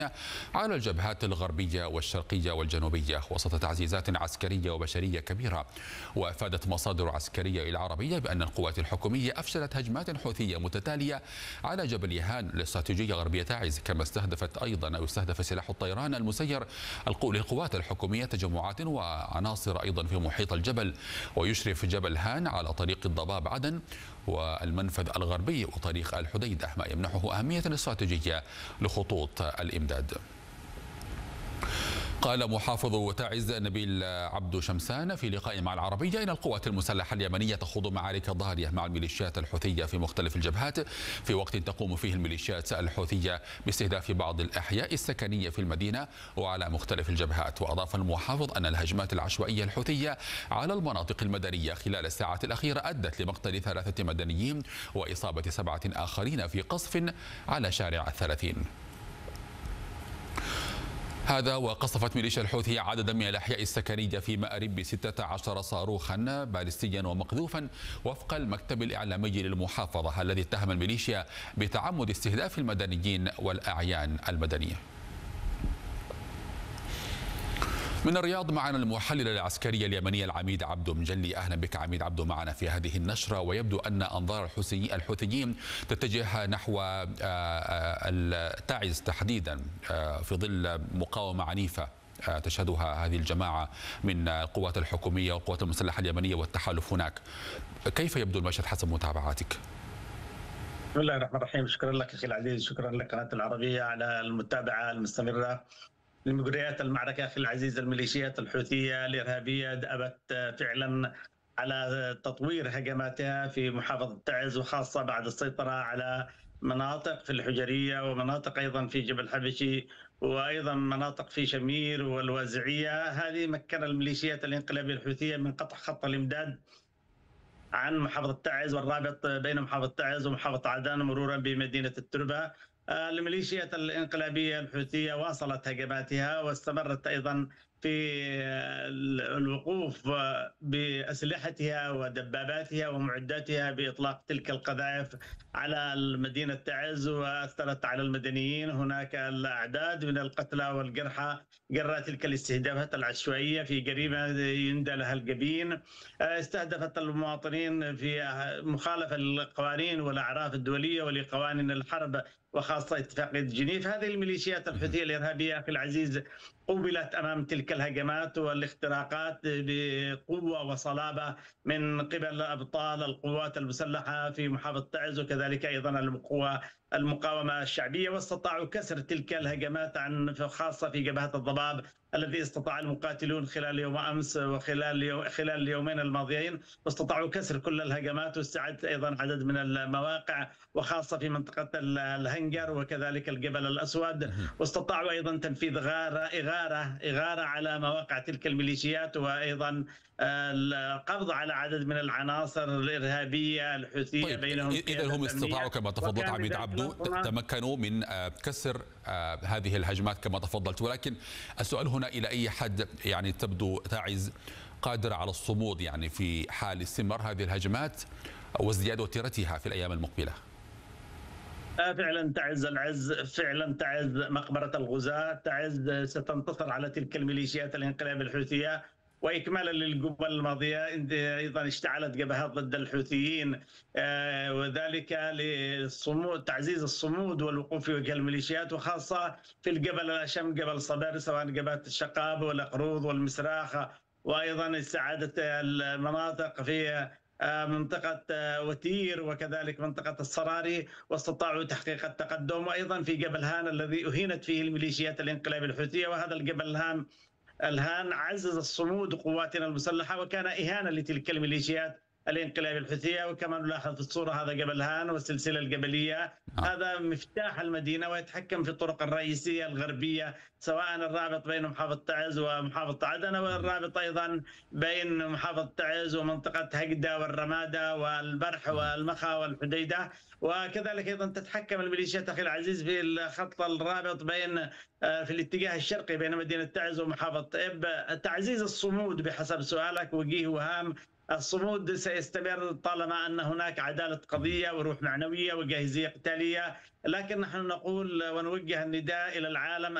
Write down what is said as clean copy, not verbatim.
على الجبهات الغربية والشرقية والجنوبية وسط تعزيزات عسكرية وبشرية كبيرة. وأفادت مصادر عسكرية العربية بأن القوات الحكومية أفشلت هجمات حوثية متتالية على جبل يهان الاستراتيجية غربية تعز، كما استهدف سلاح الطيران المسير للقوات الحكومية تجمعات وعناصر أيضا في محيط الجبل. ويشرف جبل هان على طريق الضباب عدن والمنفذ الغربي وطريق الحديدة، ما يمنحه أهمية استراتيجية لخطوط الإمداد. قال محافظ تعز نبيل عبد شمسان في لقاء مع العربية إن القوات المسلحة اليمنية تخوض معارك ضارية مع الميليشيات الحوثية في مختلف الجبهات، في وقت تقوم فيه الميليشيات الحوثية باستهداف بعض الأحياء السكنية في المدينة وعلى مختلف الجبهات. وأضاف المحافظ أن الهجمات العشوائية الحوثية على المناطق المدنية خلال الساعات الأخيرة أدت لمقتل 3 مدنيين وإصابة 7 آخرين في قصف على شارع 30. هذا وقصفت ميليشيا الحوثية عددا من الأحياء السكنية في مأرب 16 صاروخا باليستيا ومقذوفا وفق المكتب الإعلامي للمحافظة، الذي اتهم الميليشيا بتعمد استهداف المدنيين والأعيان المدنية. من الرياض معنا المحلل العسكري اليمني العميد عبدو مجلي. أهلا بك عميد عبدو معنا في هذه النشرة. ويبدو أن أنظار الحوثيين تتجه نحو تعز تحديدا في ظل مقاومة عنيفة تشهدها هذه الجماعة من القوات الحكومية والقوات المسلحة اليمنية والتحالف هناك. كيف يبدو المشهد حسب متابعاتك؟ بسم الله الرحمن الرحيم. شكرا لك أخي العزيز، شكرا لقناة العربية على المتابعة المستمرة لمجريات المعركة. أخي العزيز، الميليشيات الحوثية الإرهابية دأبت فعلا على تطوير هجماتها في محافظة تعز، وخاصة بعد السيطرة على مناطق في الحجرية ومناطق أيضا في جبل حبشي وأيضا مناطق في شمير والوازعية. هذه مكن الميليشيات الانقلابية الحوثية من قطع خط الإمداد عن محافظة تعز والرابط بين محافظة تعز ومحافظة عدن مرورا بمدينة التربة. الميليشيات الانقلابية الحوثية واصلت هجماتها واستمرت أيضا في الوقوف بأسلحتها ودباباتها ومعداتها بإطلاق تلك القذائف على مدينة تعز، وأثرت على المدنيين. هناك الأعداد من القتلى والجرحى جراء تلك الاستهدافات العشوائية في جريمة يندى لها الجبين. استهدفت المواطنين في مخالفة للقوانين والأعراف الدولية ولقوانين الحرب وخاصة اتفاقية جنيف. هذه الميليشيات الحوثية الإرهابية أخي العزيز قوبلت أمام تلك الهجمات والاختراقات بقوة وصلابة من قبل أبطال القوات المسلحة في محافظة تعز وكذلك أيضا القوى المقاومة الشعبية، واستطاعوا كسر تلك الهجمات خاصة في جبهة الضباب الذي استطاع المقاتلون خلال يوم أمس وخلال اليومين الماضيين، واستطاعوا كسر كل الهجمات واستعادة أيضا عدد من المواقع وخاصة في منطقة الهنجر وكذلك الجبل الأسود، واستطاعوا أيضا تنفيذ إغارة على مواقع تلك الميليشيات، وأيضا القبض على عدد من العناصر الإرهابية الحوثية. طيب، بينهم إذا هم استطاعوا كما تفضلت عميد عبدو تمكنوا من كسر هذه الهجمات كما تفضلت، ولكن السؤال هنا إلى أي حد يعني تبدو تعز قادرة على الصمود يعني في حال استمرار هذه الهجمات وازدياد وتيرتها في الأيام المقبلة؟ فعلا تعز العز، فعلا تعز مقبرة الغزاة. تعز ستنتصر على تلك الميليشيات الانقلاب الحوثية. وإكمالا للجبل الماضية أيضا اشتعلت جبهات ضد الحوثيين، وذلك للصمود، تعزيز الصمود والوقوف في وجه الميليشيات، وخاصة في الجبل الأشم جبل صبر، سواء جبهات الشقاب والقروض والمسراخ، وأيضا استعادة المناطق في منطقة وتير وكذلك منطقة الصراري، واستطاعوا تحقيق التقدم. وأيضا في جبل هان الذي أهينت فيه الميليشيات الانقلاب الحوثية، وهذا الجبل الهان عزز الصمود قواتنا المسلحة وكان إهانة لتلك الميليشيات الانقلاب الحوثية. وكما نلاحظ في الصورة هذا جبل هان والسلسلة الجبلية، هذا مفتاح المدينة ويتحكم في الطرق الرئيسية الغربية، سواء الرابط بين محافظة تعز ومحافظة عدن، والرابط أيضا بين محافظة تعز ومنطقة هجدة والرمادة والبرح والمخا والحديدة. وكذلك أيضا تتحكم الميليشيات أخي العزيز في الخط الرابط بين في الاتجاه الشرقي بين مدينة تعز ومحافظة إب. تعزيز الصمود بحسب سؤالك وجيه وهام الصمود سيستمر طالما أن هناك عدالة قضية وروح معنوية وجاهزية قتالية، لكن نحن نقول ونوجه النداء إلى العالم